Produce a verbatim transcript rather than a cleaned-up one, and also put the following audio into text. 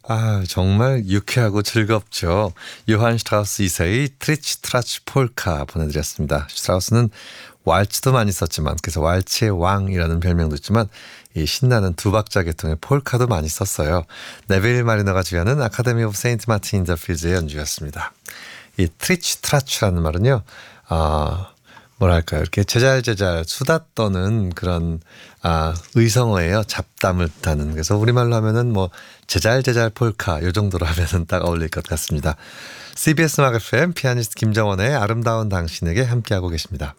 아, 정말 유쾌하고 즐겁죠. 요한 슈트라우스 이 세의 트리치 트라치 폴카 보내드렸습니다. 슈트라우스는 왈츠도 많이 썼지만 그래서 왈츠의 왕이라는 별명도 있지만 이 신나는 두 박자 계통의 폴카도 많이 썼어요. 네빌 마리너가 주연한 아카데미 오브 세인트 마틴 인 더 필즈의 연주였습니다. 이 트리치 트라치라는 말은요. 아, 뭐랄까요. 이렇게 제잘제잘 수다 떠는 그런 아, 의성어예요. 잡담을 타는. 그래서 우리말로 하면은 뭐 제잘제잘 폴카 요 정도로 하면은 딱 어울릴 것 같습니다. 씨비에스 음악 에프엠 피아니스트 김정원의 아름다운 당신에게 함께하고 계십니다.